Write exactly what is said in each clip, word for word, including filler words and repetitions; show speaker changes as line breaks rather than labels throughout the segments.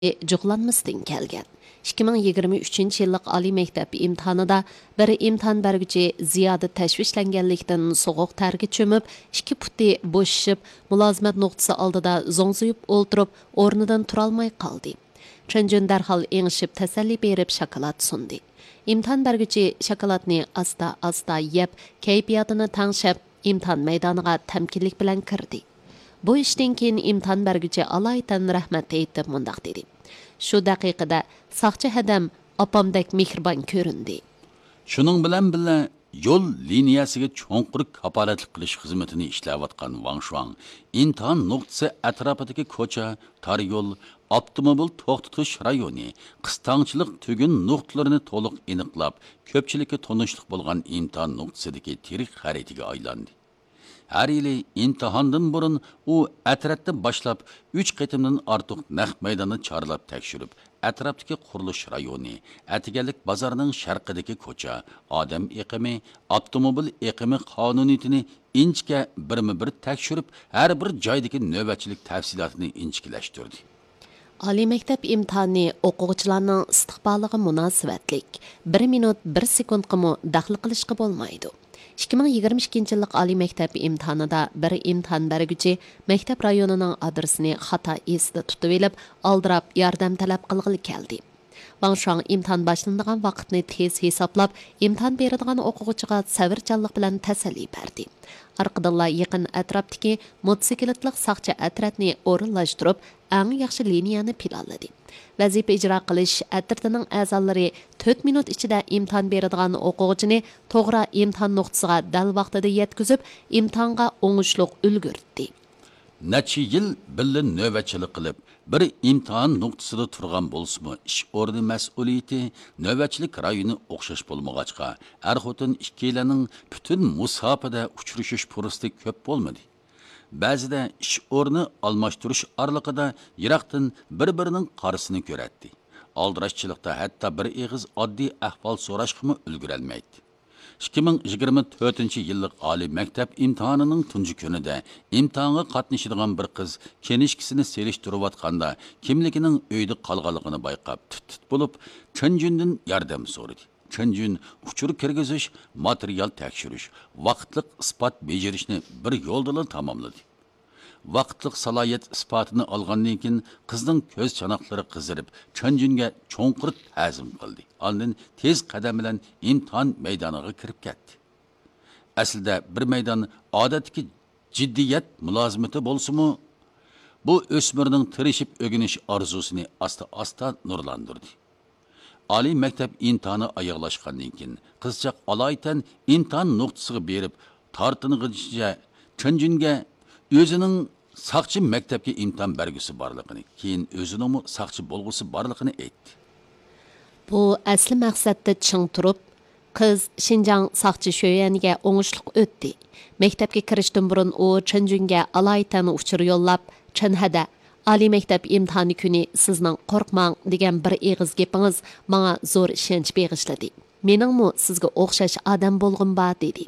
Juqlanmasdan kelgan. ikki ming yigirma uchinchi yillik oliy maktab imtihonida bir imtihon berguchi ziyoda tashvishlanganlikdan so'g'uq targa cho'mib, ikki puti bo'shishib, mulozimat nuqtasi oldida zo'ngzuyib o'ltirib, o'rnidan turolmay qoldi. Chunjun darhol engishib tasalli berib shokolad sundi. İmtihan berguchi shokoladni asta-asta yeb, kayfiyatini tangshab, imtihon maydoniga tamkinlik bilan kirdi. Bu ishdan keyin imtihon berguchi alaytan rahmat aytib mundaq dedi. Shu daqiqada saqchi hadam opamdek mehribon ko'rindi.
Shuning bilan birga yo'l liniyasiga cho'nqur kapolatlik qilish xizmatini ishlayotgan Wang Shuang imtihon nuqtasi atrofidagi ko'cha, tar yo'l, avtomobil to'xtatish rayoni, qistongchilik tugun nuqtalarini to'liq aniqlab, ko'pchilikka tanishlik bo'lgan imtihon nuqtasidagi tirik xaritaga aylandi. Her yili imtihondan burun u atrofdan boshlab uch qatimdan ortiq naq maydonni chorlab tekshirib, atrofdagi qurilish rayoni, atiganlik bozorining sharqidagi ko'cha, odam iqimi, avtomobil iqimi qonuniyatini inchga birma-bir tekshirib, har bir joydagi navbatchilik tafsilotini inchikilashtirdi.
Oliy maktab imtihoni o'quvchilarning istiqboliga munosabatlik bir minut bir sekundga daxl qilishga bo'lmaydi. ikki ming yigirma ikkinchi yillik oliy maktab imtihonida bir imtihon berguchi maktab rayonining adresini xato esida tutib olib, oldirab yordam talab qilg'ili keldi. Wang Shuang imtihon boshlanadigan vaqtni tez hisoblab, imtihon beradigan o'quvchiga sabrchanlik bilan tasalli berdi. Arqadilla yaqin atrofdagi motosikletlik saqchi atratni o'rinlashtirib, eng yaxshi liniyani planladi. Vazifa ijro qilish atratining a'zolari to'rt minut ichida imtihon beradigan o'quvchini to'g'ri imtihon nuqtasiga dal vaqtida yetkazib, imtihonga o'ngishli ulgurdi.
Necha yil birga navbatchilik qilib, bir imtihon nuqtasida turgan bo'lsa-mu, ish o'rni mas'uliyati navbatchilik rayoni o'xshash bo'lmag'achqa, er xotin ikkilarning butun musofada uchrashish fursati ko'p bo'lmadi. Ba'zida ish o'rni almashtirish orliqida yiroqdan bir-birining qarisini ko'ratdi. Aldirashchilikda hatto bir eg'iz oddiy ahvol so'rashga ulgurolmaydi. ikki ming yigirma to'rtinchi yillik oliy maktab imtihonining tunji kunida imtihonga qatnashadigan bir qiz kenishkisini selishtirayotganda kimligining uyda qolganligini bayqab tut-tut bo'lib, Chunjundan yordam so'radi. Chunjun uchur kirgizish, material tekshirish, vaqtliq isbot bejarishni bir yo'lda tamomladi. Vaqtliq salohiyat isbotini olgandan keyin qizning ko'z chanoqlari qizarib, Chunjunga cho'nqur ta'zim qildi. Ondan tez qadam bilan imtihon maydoniga kirib ketdi. Aslida bir maydon odatdagi jiddiyat mulozimati bo'lsa-mu, bu o'smirning tirishib o'g'inish orzusini asta-asta nurlantirdi. Oliy maktab imtihoni oyoqlashgandan keyin qizchaq alaytan imtihon nuqtasiga berib, torting'icha Chunjunga o'zining saqchi maktabga imtihon bergisi borligini, keyin o'zining saqchi bo'lg'usi borligini aytdi.
Bu asli maqsadda ching turib, qiz Xinjiang saqchi sho'yaniga o'ngishliq o'tdi. Maktabga kirishdan burun u Chunjunga alaytan uchur yo'llab, Chinhada oliy maktab imtihoni kuni sizning qo'rqmang degan bir eg'iz gapingiz menga zo'r ishonch bag'ishladi. Meningmi sizga o'xshash odam bo'lg'im bor dedi.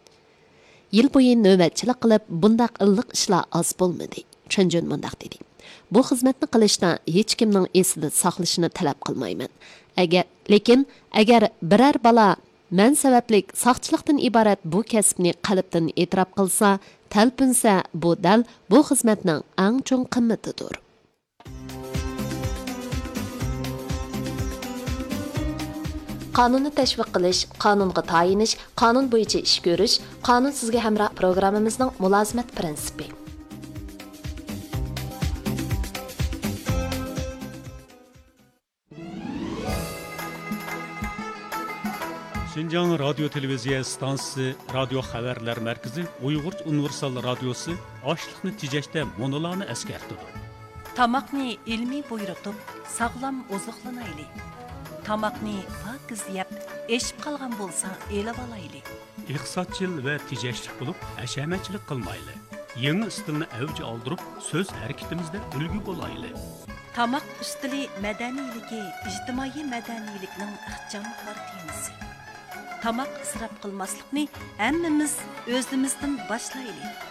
Yil bo'yi navbatchilik qilib, bundaq illiq ishlar oz bo'lmadi. Chunjun mundaq dedi. Bu xizmatni qilishda hech kimning esida saqlashini talab qilmayman. Agar lekin agar biror bola men sabablik saqchilikdan iborat bu kasbni qalbdan e'tirof qilsa, talpinsa, bu dal bu xizmatning eng cho'ng qimmatidir. Qonunni tashviq qilish, qonunga tayinish, qonun bo'yicha ish ko'rish, qonun sizga hamroh programmamizning mulozimat prinsipi.
Şinjan Radyo Televiziya stansiyasi, Radio Xabarlar Markazi, Uyg'urcha Universal Radiosi ochliqni tejashda monolarni eskartdi.
Tamoqni ilmiy buyurtib, sog'lom oziqlanayli. Tamoqni pokiz yeb, eshib qolgan bo'lsa, elib olayli.
Iqtisodchil va tejashlik bo'lib, hashamatchilik qilmayli. Yangi stilni avj oldirib, so'z harakatimizda ulgu bo'layli.
Tamoq ustili madaniyligi, ijtimoiy madaniylikning ixchamkor temasi. Tamoq isrof qilmaslikni hammamiz o'zimizdan boshlaylik.